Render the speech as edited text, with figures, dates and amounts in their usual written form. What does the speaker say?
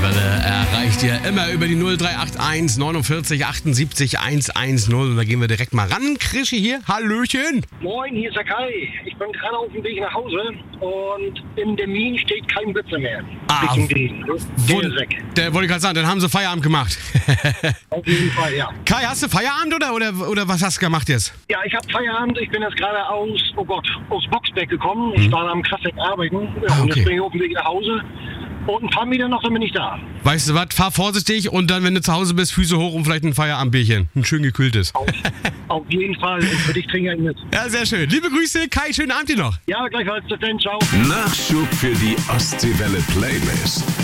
Ostseewelle erreicht ihr immer über die 0381 49 78 110. Und da gehen wir direkt mal ran. Krischi hier, Hallöchen. Moin, hier ist der Kai. Ich bin gerade auf dem Weg nach Hause und im Termin steht kein Blitzer mehr. Richtung Süden. Der ist weg. Der wollte ich gerade sagen, dann haben sie Feierabend gemacht. Auf jeden Fall, ja. Kai, hast du Feierabend oder was hast du gemacht jetzt? Ja, ich habe Feierabend. Ich bin jetzt gerade aus Boxberg gekommen. Ich war am Kraftwerk arbeiten. Ja, und jetzt bin ich auf dem Weg nach Hause. Und ein paar Meter noch, dann bin ich da. Weißt du was, fahr vorsichtig und dann, wenn du zu Hause bist, Füße hoch und vielleicht ein Feierabendbierchen. Ein schön gekühltes. Auf jeden Fall. Und für dich trinke ich mit. Ja, sehr schön. Liebe Grüße, Kai, schönen Abend dir noch. Ja, gleichfalls. Bis dann. Ciao. Nachschub für die Ostseewelle Playlist.